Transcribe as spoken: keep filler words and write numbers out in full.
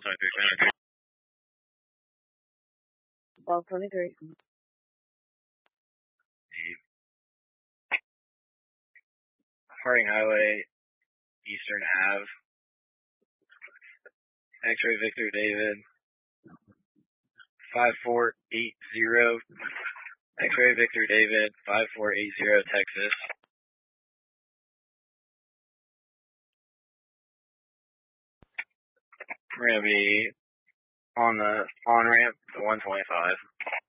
twenty-three, Foundry. twelve twenty-three. Harding Highway, Eastern Ave. X-Ray Victor David. five four eight zero. X-Ray Victor David, five four eight zero, Texas. We're going to be on the on-ramp to one twenty-five.